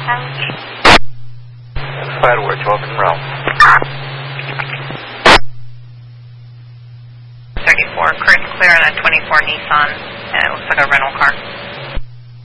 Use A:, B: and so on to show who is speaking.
A: Edwards, welcome route.
B: 34, current clear on a 24 Nissan, and it looks like a rental car.